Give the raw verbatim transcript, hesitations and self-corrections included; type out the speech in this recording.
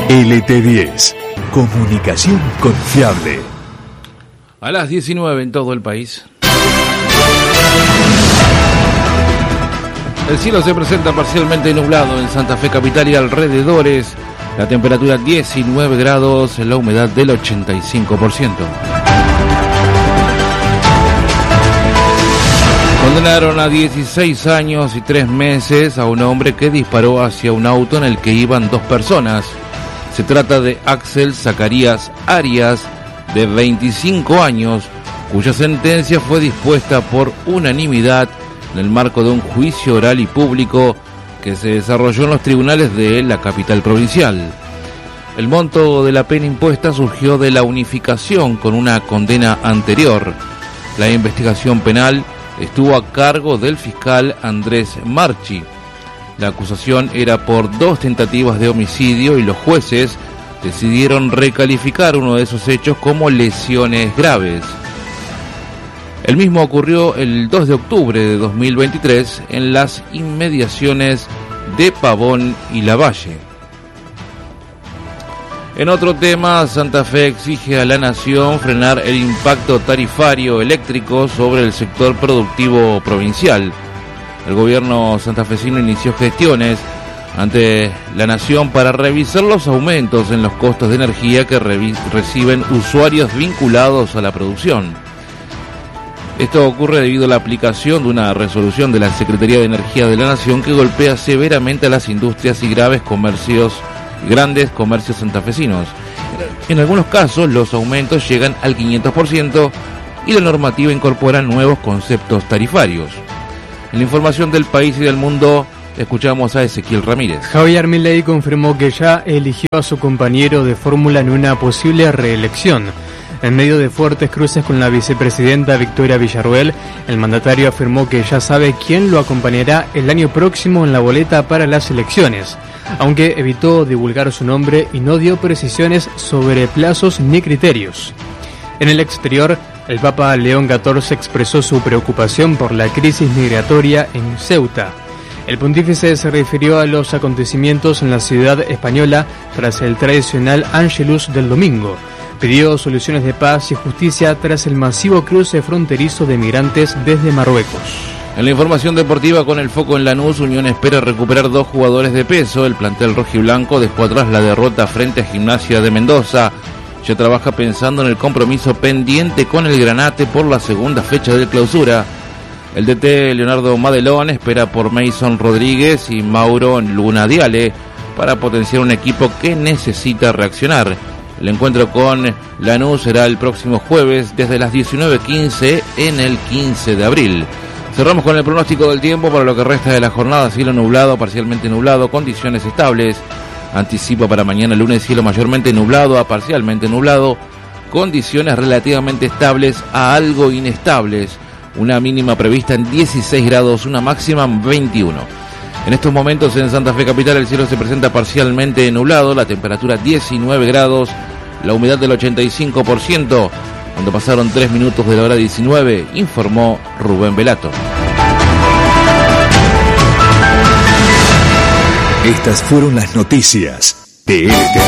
L T diez, comunicación confiable. A las diecinueve en todo el país. El cielo se presenta parcialmente nublado en Santa Fe capital y alrededores. La temperatura diecinueve grados, la humedad del ochenta y cinco por ciento. Condenaron a dieciséis años y tres meses a un hombre que disparó hacia un auto en el que iban dos personas. Se trata de Axel Zacarías Arias, de veinticinco años, cuya sentencia fue dispuesta por unanimidad en el marco de un juicio oral y público que se desarrolló en los tribunales de la capital provincial. El monto de la pena impuesta surgió de la unificación con una condena anterior. La investigación penal estuvo a cargo del fiscal Andrés Marchi. La acusación era por dos tentativas de homicidio y los jueces decidieron recalificar uno de esos hechos como lesiones graves. El mismo ocurrió el dos de octubre de dos mil veintitrés en las inmediaciones de Pavón y Lavalle. En otro tema, Santa Fe exige a la Nación frenar el impacto tarifario eléctrico sobre el sector productivo provincial. El gobierno santafesino inició gestiones ante la Nación para revisar los aumentos en los costos de energía que revi- reciben usuarios vinculados a la producción. Esto ocurre debido a la aplicación de una resolución de la Secretaría de Energía de la Nación que golpea severamente a las industrias y graves comercios, grandes comercios santafesinos. En algunos casos los aumentos llegan al quinientos por ciento y la normativa incorpora nuevos conceptos tarifarios. En la información del país y del mundo, escuchamos a Ezequiel Ramírez. Javier Milei confirmó que ya eligió a su compañero de fórmula en una posible reelección. En medio de fuertes cruces con la vicepresidenta Victoria Villarruel, el mandatario afirmó que ya sabe quién lo acompañará el año próximo en la boleta para las elecciones, aunque evitó divulgar su nombre y no dio precisiones sobre plazos ni criterios. En el exterior, el Papa León catorce expresó su preocupación por la crisis migratoria en Ceuta. El pontífice se refirió a los acontecimientos en la ciudad española tras el tradicional Ángelus del domingo. Pidió soluciones de paz y justicia tras el masivo cruce fronterizo de migrantes desde Marruecos. En la información deportiva, con el foco en Lanús, Unión espera recuperar dos jugadores de peso. El plantel rojiblanco dejó atrás la derrota frente a Gimnasia de Mendoza. Ya trabaja pensando en el compromiso pendiente con el Granate por la segunda fecha de clausura. El D T Leonardo Madelón espera por Mason Rodríguez y Mauro Lunadiale para potenciar un equipo que necesita reaccionar. El encuentro con Lanús será el próximo jueves desde las diecinueve quince en el quince de abril. Cerramos con el pronóstico del tiempo para lo que resta de la jornada. Cielo nublado, parcialmente nublado, condiciones estables. Anticipa para mañana lunes cielo mayormente nublado a parcialmente nublado, condiciones relativamente estables a algo inestables, una mínima prevista en dieciséis grados, una máxima en veintiuno. En estos momentos en Santa Fe capital el cielo se presenta parcialmente nublado, la temperatura diecinueve grados, la humedad del ochenta y cinco por ciento. Cuando pasaron tres minutos de la hora diecinueve, informó Rubén Velato. Estas fueron las noticias de L T diez.